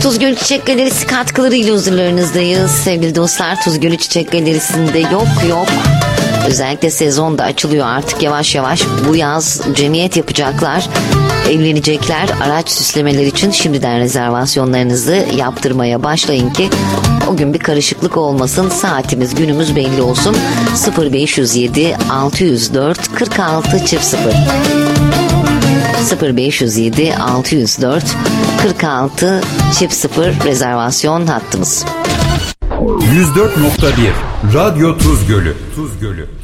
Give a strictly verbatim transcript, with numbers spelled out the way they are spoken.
Tuzgölü Çiçek Galerisi katkılarıyla huzurlarınızdayız. Sevgili dostlar, Tuzgölü Çiçek Galerisi'nde yok yok. Özellikle sezon da açılıyor artık yavaş yavaş. Bu yaz cemiyet yapacaklar. Evlenecekler. Araç süslemeler için şimdiden rezervasyonlarınızı yaptırmaya başlayın ki o gün bir karışıklık olmasın. Saatimiz, günümüz belli olsun. sıfır beş yüz yedi altı yüz dört kırk altı sıfır sıfır beş yüz yedi altı yüz dört kırk altı sıfır rezervasyon hattımız. yüz dört nokta bir Radyo Tuzgölü. Tuzgölü.